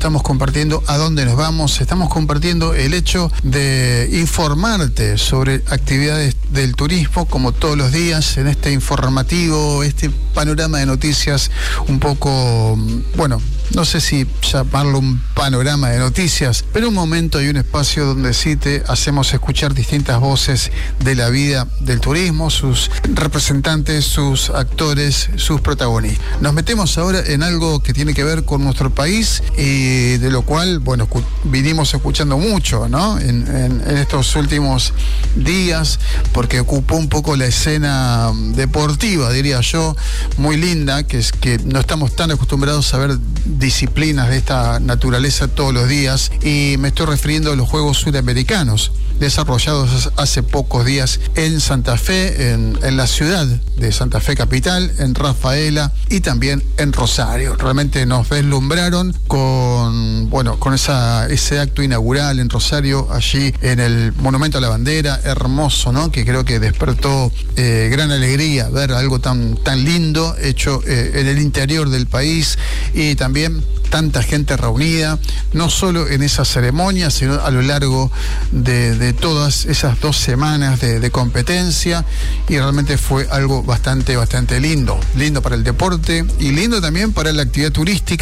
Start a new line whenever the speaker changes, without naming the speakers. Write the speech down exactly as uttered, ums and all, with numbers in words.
estamos compartiendo a dónde nos vamos, estamos compartiendo el hecho de informarte sobre actividades del turismo, como todos los días, en este informativo, este panorama de noticias un poco, bueno, no sé si llamarlo un panorama de noticias, pero un momento y un espacio donde sí te hacemos escuchar distintas voces de la vida del turismo, sus representantes, sus actores, sus protagonistas. Nos metemos ahora en algo que tiene que ver con nuestro país y de lo cual, bueno, vinimos escuchando mucho, ¿no? En, en, en estos últimos días, porque ocupó un poco la escena deportiva, diría yo, muy linda, que es que no estamos tan acostumbrados a ver disciplinas de esta naturaleza todos los días, y me estoy refiriendo a los Juegos Suramericanos desarrollados hace pocos días en Santa Fe, en, en la ciudad de Santa Fe capital, en Rafaela y también en Rosario. Realmente nos deslumbraron con, bueno, con esa, ese acto inaugural en Rosario, allí en el Monumento a la Bandera, hermoso, ¿no? Que creo que despertó eh, gran alegría ver algo tan, tan lindo hecho eh, en el interior del país, y también tanta gente reunida, no solo en esa ceremonia, sino a lo largo de, de todas esas dos semanas de, de competencia, y realmente fue algo bastante, bastante lindo, lindo para el deporte y lindo también para la actividad turística.